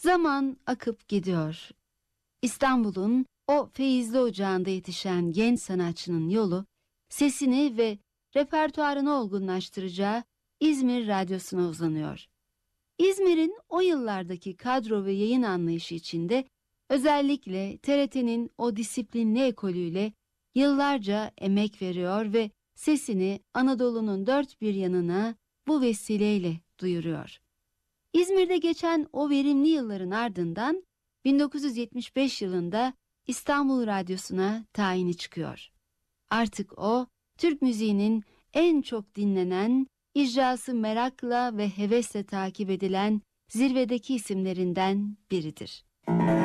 Zaman akıp gidiyor. İstanbul'un o feyizli ocağında yetişen genç sanatçının yolu, sesini ve repertuarını olgunlaştıracağı İzmir Radyosu'na uzanıyor. İzmir'in o yıllardaki kadro ve yayın anlayışı içinde özellikle TRT'nin o disiplinli ekolüyle yıllarca emek veriyor ve sesini Anadolu'nun dört bir yanına bu vesileyle duyuruyor. İzmir'de geçen o verimli yılların ardından 1975 yılında İstanbul Radyosu'na tayini çıkıyor. Artık o, Türk müziğinin en çok dinlenen, icrası merakla ve hevesle takip edilen zirvedeki isimlerinden biridir.